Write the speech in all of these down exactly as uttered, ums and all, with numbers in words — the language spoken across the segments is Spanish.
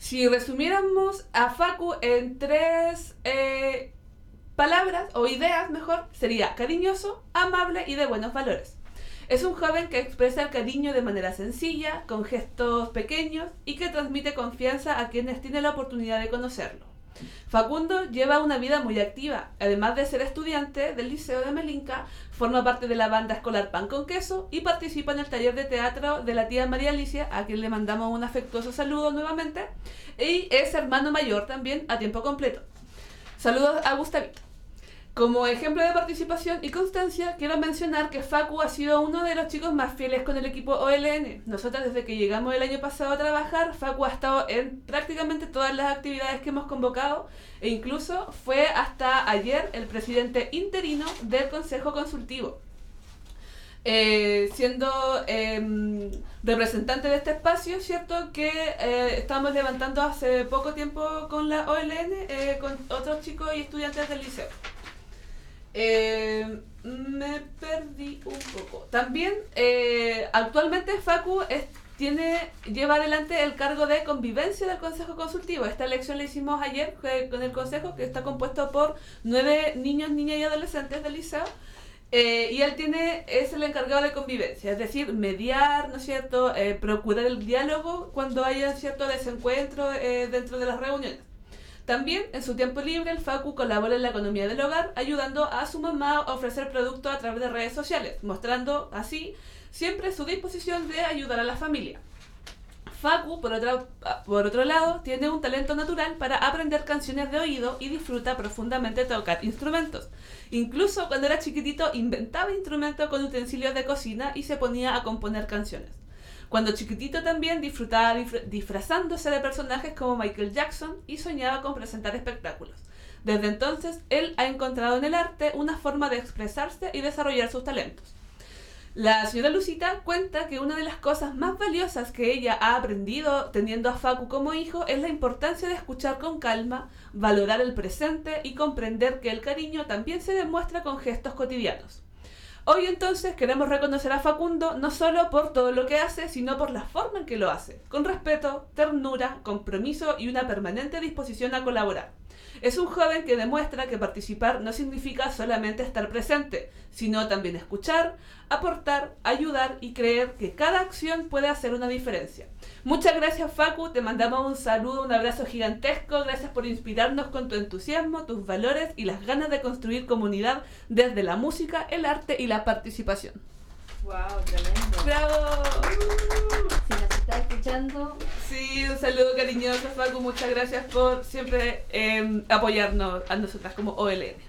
Si resumiéramos a Facu en tres eh, palabras, o ideas mejor, sería cariñoso, amable y de buenos valores. Es un joven que expresa el cariño de manera sencilla, con gestos pequeños y que transmite confianza a quienes tienen la oportunidad de conocerlo. Facundo lleva una vida muy activa. Además de ser estudiante del Liceo de Melinca, forma parte de la banda escolar Pan con Queso y participa en el taller de teatro de la tía María Alicia, a quien le mandamos un afectuoso saludo nuevamente, y es hermano mayor también a tiempo completo. Saludos a Gustavito. Como ejemplo de participación y constancia, quiero mencionar que Facu ha sido uno de los chicos más fieles con el equipo O L N. Nosotras, desde que llegamos el año pasado a trabajar, Facu ha estado en prácticamente todas las actividades que hemos convocado, e incluso fue hasta ayer el presidente interino del Consejo Consultivo. Eh, siendo eh, representante de este espacio, cierto que eh, estamos levantando hace poco tiempo con la O L N, eh, con otros chicos y estudiantes del liceo. Eh, me perdí un poco. También eh, actualmente Facu es, tiene, lleva adelante el cargo de convivencia del Consejo Consultivo. Esta elección la hicimos ayer con el Consejo, que está compuesto por nueve niños, niñas y adolescentes del liceo. Eh, y él tiene, es el encargado de convivencia, es decir, mediar, ¿no es cierto?, eh, procurar el diálogo cuando haya cierto desencuentro eh, dentro de las reuniones. También, en su tiempo libre, el Facu colabora en la economía del hogar, ayudando a su mamá a ofrecer productos a través de redes sociales, mostrando así siempre su disposición de ayudar a la familia. Facu, por otro, por otro lado, tiene un talento natural para aprender canciones de oído y disfruta profundamente tocar instrumentos. Incluso cuando era chiquitito inventaba instrumentos con utensilios de cocina y se ponía a componer canciones. Cuando chiquitito también disfrutaba disfr- disfrazándose de personajes como Michael Jackson y soñaba con presentar espectáculos. Desde entonces, él ha encontrado en el arte una forma de expresarse y desarrollar sus talentos. La señora Lucita cuenta que una de las cosas más valiosas que ella ha aprendido teniendo a Facu como hijo es la importancia de escuchar con calma, valorar el presente y comprender que el cariño también se demuestra con gestos cotidianos. Hoy entonces queremos reconocer a Facundo no solo por todo lo que hace, sino por la forma en que lo hace, con respeto, ternura, compromiso y una permanente disposición a colaborar. Es un joven que demuestra que participar no significa solamente estar presente, sino también escuchar, aportar, ayudar y creer que cada acción puede hacer una diferencia. Muchas gracias, Facu, te mandamos un saludo, un abrazo gigantesco, gracias por inspirarnos con tu entusiasmo, tus valores y las ganas de construir comunidad desde la música, el arte y la participación. Wow, tremendo. ¡Bravo! Si nos está escuchando. Sí, un saludo cariñoso, Facu, muchas gracias por siempre eh, apoyarnos a nosotras como O L N.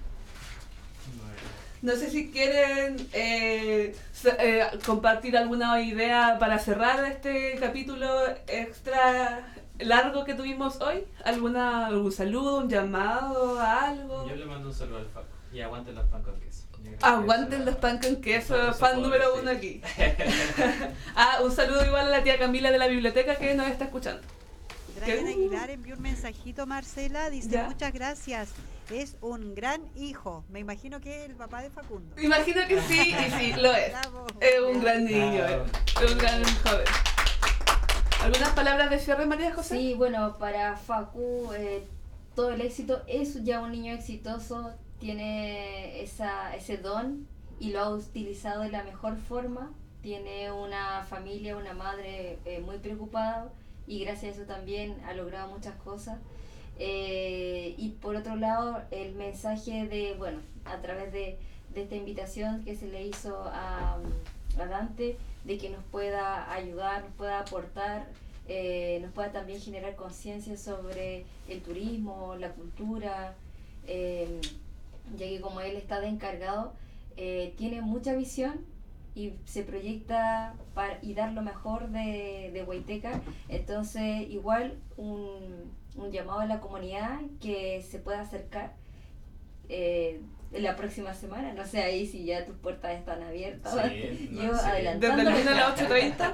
No sé si quieren eh, eh, compartir alguna idea para cerrar este capítulo extra largo que tuvimos hoy. ¿Alguna, algún saludo, un llamado, algo? Yo le mando un saludo al Facu y aguanten los pan con queso. Aguanten los pan con queso, fan número uno aquí. Ah, un saludo igual a la tía Camila de la biblioteca que nos está escuchando. Brian Aguilar envió un mensajito, Marcela, dice ¿Ya? Muchas gracias, es un gran hijo, me imagino que es el papá de Facundo. Imagino que sí, y sí, lo es. Bravo. Es un gran niño, es un gran joven. ¿Algunas palabras de cierre, María José? Sí, bueno, para Facu eh, todo el éxito, es ya un niño exitoso, tiene esa, ese don y lo ha utilizado de la mejor forma. Tiene una familia, una madre eh, muy preocupada y gracias a eso también ha logrado muchas cosas. Eh, y por otro lado, el mensaje de, bueno, a través de, de esta invitación que se le hizo a, a Dante, de que nos pueda ayudar, nos pueda aportar, eh, nos pueda también generar conciencia sobre el turismo, la cultura, eh, ya que como él está de encargado, eh, tiene mucha visión y se proyecta para, y dar lo mejor de, de Huayteca. Entonces igual un, un llamado a la comunidad que se pueda acercar eh, la próxima semana, no sé ahí si ya tus puertas están abiertas. Sí, no, yo sí. adelantando. Desde el lunes a las ocho treinta.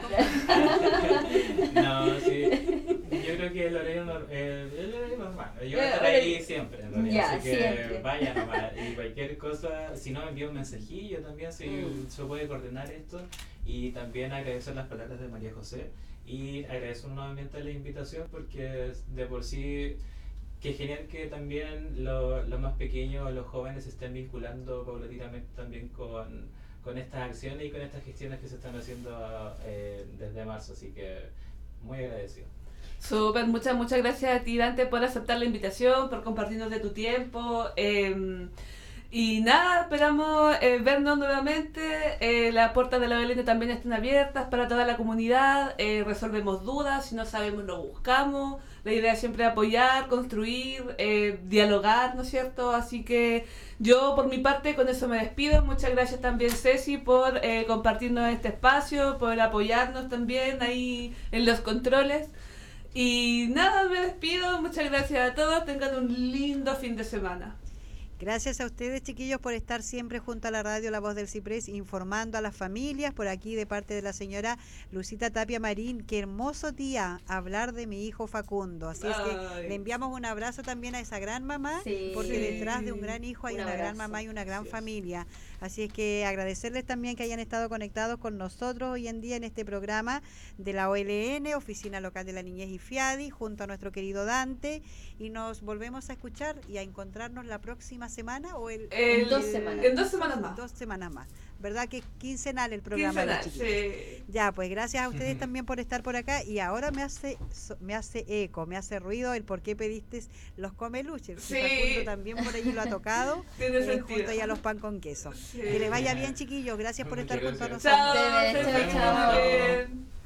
No, sí. Yo creo que el horario normal. Eh, el horario normal. Yo voy a estar ahí siempre, en realidad. Ya, así que siempre. vaya nomás. Y cualquier cosa, si no me envía un mensajillo también, si Mm. se puede coordinar esto. Y también agradecer las palabras de María José. y agradecer nuevamente la invitación porque de por sí que genial que también lo- los más pequeños, los jóvenes se estén vinculando paulatinamente también con, con estas acciones y con estas gestiones que se están haciendo eh, desde marzo, así que muy agradecido. Súper, muchas, muchas gracias a ti, Dante, por aceptar la invitación, por compartirnos de tu tiempo. eh, y nada, esperamos eh, vernos nuevamente. eh, las puertas de la Belén también están abiertas para toda la comunidad. eh, resolvemos dudas, si no sabemos lo buscamos. La idea es siempre apoyar, construir, eh, dialogar, ¿no es cierto? Así que yo por mi parte con eso me despido. Muchas gracias también, Ceci, por eh, compartirnos este espacio, por apoyarnos también ahí en los controles. Y nada, me despido. Muchas gracias a todos. Tengan un lindo fin de semana. Gracias a ustedes, chiquillos, por estar siempre junto a la radio La Voz del Ciprés, informando a las familias. Por aquí, de parte de la señora Lucita Tapia Marín, qué hermoso día hablar de mi hijo Facundo. Así es que Ay. le enviamos un abrazo también a esa gran mamá, Sí. porque Sí. detrás de un gran hijo hay Un una gran abrazo. mamá y una gran Así es. familia. Así es que agradecerles también que hayan estado conectados con nosotros hoy en día en este programa de la O L N, Oficina Local de la Niñez y FIADI, junto a nuestro querido Dante. Y nos volvemos a escuchar y a encontrarnos la próxima semana o el, El- En dos semanas. En dos semanas más. dos semanas más. ¿Verdad que es quincenal el programa? de los Quincenal, chiquillos? sí. Ya, pues gracias a ustedes Ujú. también por estar por acá. Y ahora me hace so- me hace eco, me hace ruido el por qué pediste los comeluches. Sí. Facundo también por allí lo ha tocado. Tiene eh, sentido. junto ahí a los pan con queso. Sí. Que les vaya bien, chiquillos. Gracias por Muchas estar junto a gracias. nosotros. Chao, Ustedes, Ceci, chao, que chao. estén bien.